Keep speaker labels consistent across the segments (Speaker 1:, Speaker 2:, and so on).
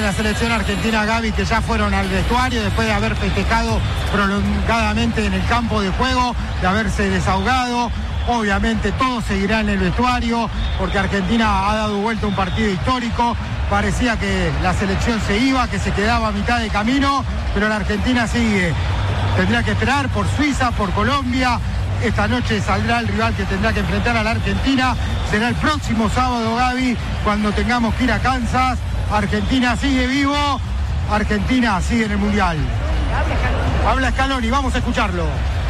Speaker 1: la selección argentina, Gaby, que ya fueron al vestuario después de haber festejado prolongadamente en el campo de juego, de haberse desahogado. Obviamente todo seguirá en el vestuario porque Argentina ha dado vuelta a un partido histórico. Parecía que la selección se iba, que se quedaba a mitad de camino, pero la Argentina sigue. Tendrá que esperar por Suiza, por Colombia. Esta noche saldrá el rival que tendrá que enfrentar a la Argentina. Será el próximo sábado, Gaby, cuando tengamos que ir a Kansas. Argentina sigue vivo, Argentina sigue en el Mundial. Habla Scaloni, vamos a escucharlo.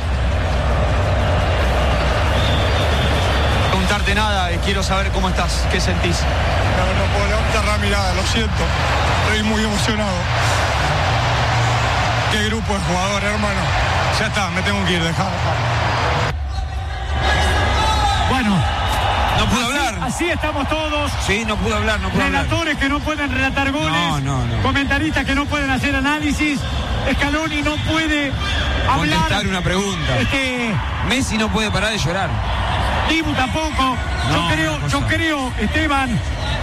Speaker 2: Preguntarte nada, quiero saber cómo estás, qué sentís.
Speaker 3: No puedo levantar la mirada, lo siento, estoy muy emocionado. Qué grupo de jugadores, hermano. Ya está, me tengo que ir, dejá.
Speaker 4: Bueno,
Speaker 2: no puedo hablar.
Speaker 4: Así estamos todos.
Speaker 2: Sí, no puedo hablar,
Speaker 4: Relatores que no pueden relatar goles.
Speaker 2: No.
Speaker 4: Comentaristas que no pueden hacer análisis. Scaloni no puede hablar.
Speaker 2: Contestar una pregunta. Messi no puede parar de llorar.
Speaker 4: Dibu tampoco. Yo creo, Esteban,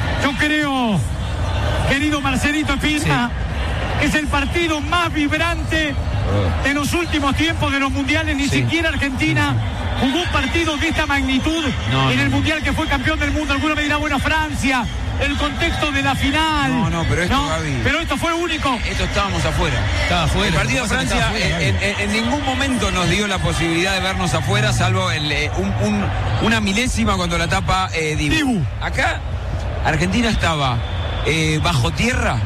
Speaker 4: querido Marcelito Espina, que es el partido más vibrante de los últimos tiempos de los mundiales. Ni siquiera Argentina jugó un partido de esta magnitud en el mundial que fue campeón del mundo. Alguno me dirá, bueno, Francia, el contexto de la final. Pero esto fue único.
Speaker 2: Esto estábamos afuera.
Speaker 5: Estaba afuera.
Speaker 2: El partido de Francia en ningún momento nos dio la posibilidad de vernos afuera, salvo una milésima cuando la tapa Dibu. Acá Argentina estaba bajo tierra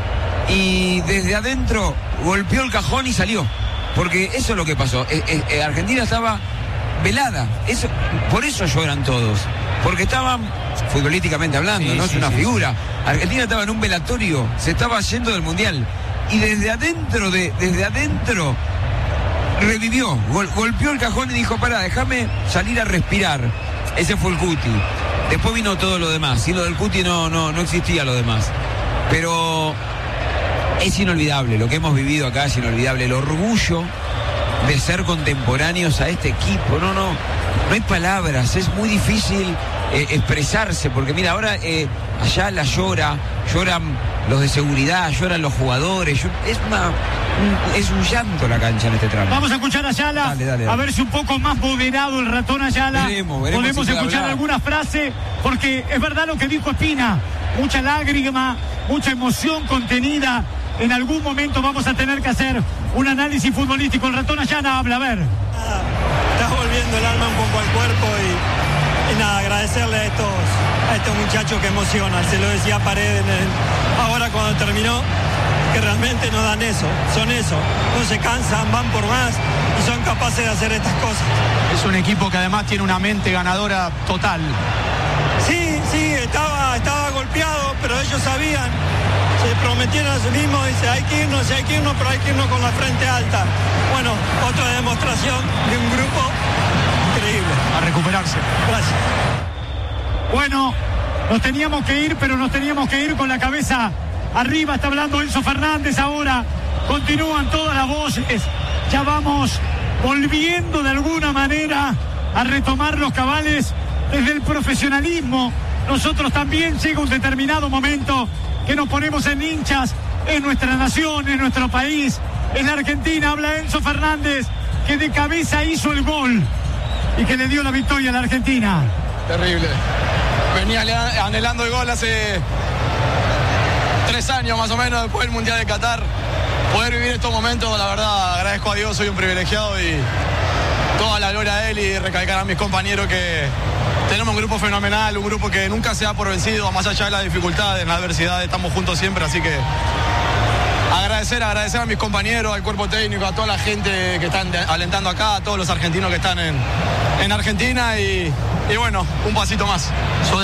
Speaker 2: y desde adentro golpeó el cajón y salió. Porque eso es lo que pasó. Argentina estaba velada. Por eso lloran todos. Porque estaban, futbolísticamente hablando, ¿no? Es una figura. Argentina estaba en un velatorio, se estaba yendo del Mundial. Y desde adentro revivió, golpeó el cajón y dijo, pará, déjame salir a respirar. Ese fue el Cuti. Después vino todo lo demás. Sin lo del Cuti no existía lo demás. Pero es inolvidable, lo que hemos vivido acá es inolvidable. El orgullo de ser contemporáneos a este equipo. No hay palabras, es muy difícil expresarse, porque mira, ahora Ayala lloran los de seguridad, lloran los jugadores, es un llanto la cancha en este tramo.
Speaker 4: Vamos a escuchar a Ayala,
Speaker 2: dale.
Speaker 4: A ver si un poco más moderado el ratón Ayala.
Speaker 2: Veremos
Speaker 4: podemos
Speaker 2: si
Speaker 4: escuchar alguna frase, porque es verdad lo que dijo Espina, mucha lágrima, mucha emoción contenida. En algún momento vamos a tener que hacer un análisis futbolístico. El ratón Ayala habla, a ver.
Speaker 6: Está volviendo el alma un poco al cuerpo y nada, agradecerle a estos muchachos que emocionan. Se lo decía Paredes ahora cuando terminó, que realmente no dan eso, son eso. No se cansan, van por más y son capaces de hacer estas cosas.
Speaker 5: Es un equipo que además tiene una mente ganadora total.
Speaker 6: Sí, estaba golpeado, pero ellos sabían. Se prometieron a sí mismos, dice, hay que irnos, pero hay que irnos con la frente alta. Bueno, otra demostración de un grupo increíble.
Speaker 5: A recuperarse.
Speaker 6: Gracias.
Speaker 4: Bueno, nos teníamos que ir, pero nos teníamos que ir con la cabeza arriba. Está hablando Enzo Fernández ahora. Continúan todas las voces. Ya vamos volviendo de alguna manera a retomar los cabales desde el profesionalismo. Nosotros también llega un determinado momento que nos ponemos en hinchas, en nuestra nación, en nuestro país, en la Argentina. Habla Enzo Fernández, que de cabeza hizo el gol y que le dio la victoria a la Argentina.
Speaker 3: Terrible. Venía anhelando el gol hace 3 años más o menos, después del Mundial de Qatar. Poder vivir estos momentos, la verdad, agradezco a Dios, soy un privilegiado y toda la gloria a él, y recalcar a mis compañeros que tenemos un grupo fenomenal, un grupo que nunca se da por vencido, más allá de las dificultades, en la adversidad, estamos juntos siempre, así que agradecer a mis compañeros, al cuerpo técnico, a toda la gente que están alentando acá, a todos los argentinos que están en Argentina y bueno, un pasito más.